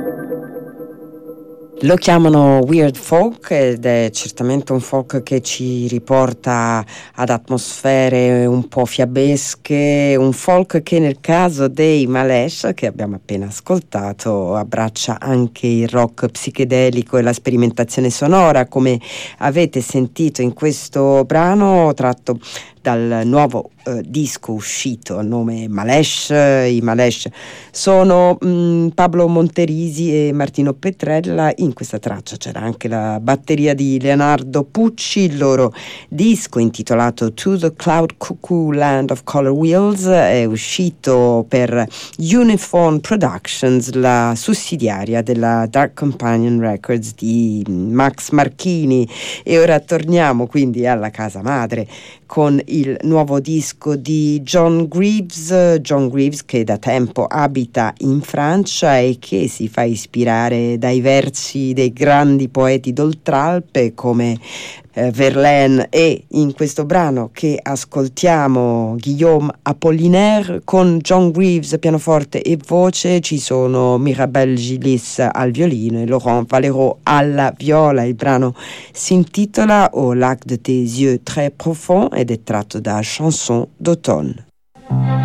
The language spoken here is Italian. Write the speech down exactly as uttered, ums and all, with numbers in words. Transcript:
Lo chiamano weird folk ed è certamente un folk che ci riporta ad atmosfere un po' fiabesche, un folk che nel caso dei Malesh, che abbiamo appena ascoltato, abbraccia anche il rock psichedelico e la sperimentazione sonora, come avete sentito in questo brano tratto dal nuovo eh, disco uscito a nome Malesh. I Malesh sono mh, Pablo Monterisi e Martino Petrella. In questa traccia c'era anche la batteria di Leonardo Pucci. Il loro disco intitolato To the Cloud Cuckoo Land of Color Wheels è uscito per Uniform Productions, la sussidiaria della Dark Companion Records di Max Marchini. E ora torniamo quindi alla casa madre con il nuovo disco di John Greaves, John Greaves che da tempo abita in Francia e che si fa ispirare dai versi dei grandi poeti d'Oltralpe come eh, Verlaine, e in questo brano che ascoltiamo Guillaume Apollinaire con John Greaves pianoforte e voce, ci sono Mirabelle Gillis al violino e Laurent Valero alla viola. Il brano si intitola Au lac de tes yeux très profonds ed è tratto da Chanson d'automne.